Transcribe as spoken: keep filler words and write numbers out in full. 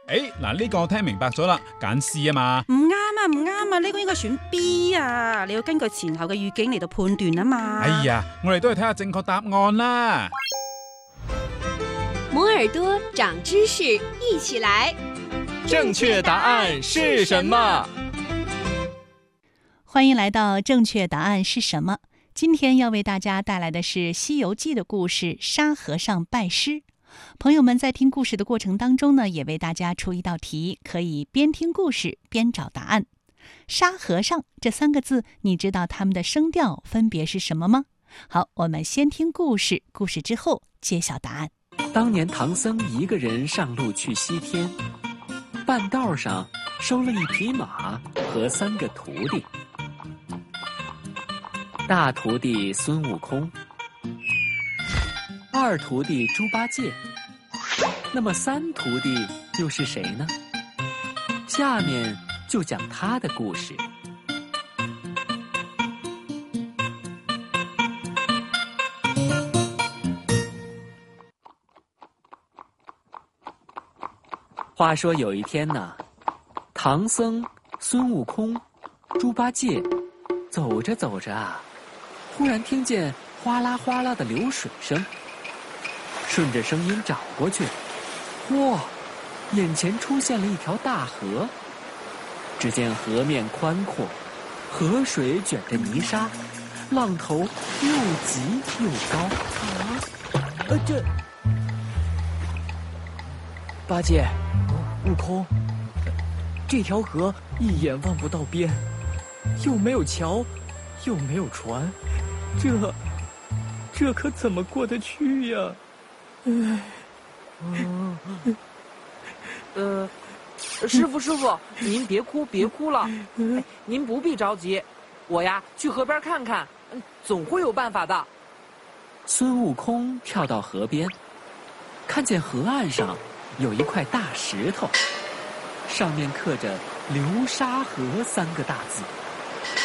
誒，嗱呢個我聽明白咗啦，揀 C 啊嘛。 唔啱啊，唔啱啊，呢個應該選 B 啊，你要根據前後嘅語境嚟到判斷啊嘛。 哎呀，我哋都係睇下正確答案啦。 摩耳朵長知識，一起來。 正確答案是什麼？ 歡迎來到正確答案是什麼？今天要為大家帶來的是《西遊記》的故事《沙和尚拜師》。朋友們在聽故事的過程當中呢，也為大家出一道題，可以邊聽故事邊找答案。沙和尚這三個字，你知道他們的聲調分別是什麼嗎？好，我們先聽故事，故事之後揭曉答案。 當年唐僧一個人上路去西天，半道上收了一匹馬和三個徒弟。大徒弟孫悟空，二徒弟豬八戒，那麼三徒弟又是誰呢？下面就講他的故事。話說有一天呢，唐僧、孫悟空、豬八戒走着走着啊，忽然聽見嘩啦嘩啦的流水聲，順着聲音找過去，哇，眼前出現了一條大河。只見河面寬闊，河水捲着泥沙，浪頭又急又高。啊，呃，這八戒、悟空，這條河一眼望不到邊，又沒有橋，又沒有船，這這可怎麼過得去呀？唉， 呃，師父師父，您別哭別哭了，哎，您不必着急，我呀去河邊看看，總會有辦法的。 孫悟空跳到河邊，看見河岸上有一塊大石頭，上面刻着流沙河三個大字。